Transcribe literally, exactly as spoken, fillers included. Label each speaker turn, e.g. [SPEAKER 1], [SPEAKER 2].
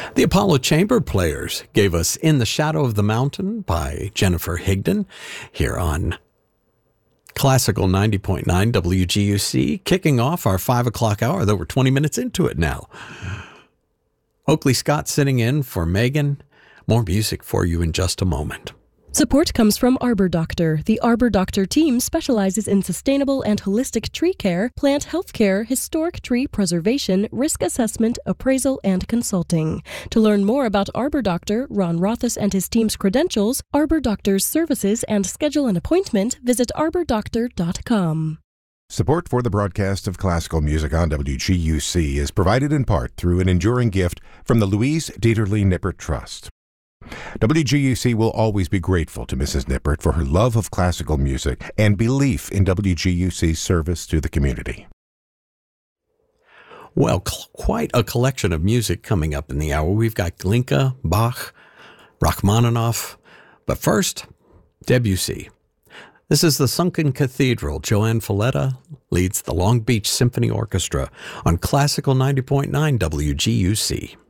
[SPEAKER 1] The Apollo Chamber Players gave us In the Shadow of the Mountain by Jennifer Higdon here on Classical ninety point nine W G U C, kicking off our five o'clock hour, though we're twenty minutes into it now. Oakley Scott sitting in for Megan. More music for you in just a moment.
[SPEAKER 2] Support comes from Arbor Doctor. The Arbor Doctor team specializes in sustainable and holistic tree care, plant health care, historic tree preservation, risk assessment, appraisal, and consulting. To learn more about Arbor Doctor, Ron Rothus and his team's credentials, Arbor Doctor's services, and schedule an appointment, visit arbor doctor dot com.
[SPEAKER 3] Support for the broadcast of classical music on W G U C is provided in part through an enduring gift from the Louise Dieterle Nippert Trust. W G U C will always be grateful to Missus Nippert for her love of classical music and belief in W G U C's service to the community.
[SPEAKER 1] Well, cl- quite a collection of music coming up in the hour. We've got Glinka, Bach, Rachmaninoff, but first, Debussy. This is the Sunken Cathedral. Joanne Falletta leads the Long Beach Symphony Orchestra on Classical ninety point nine W G U C.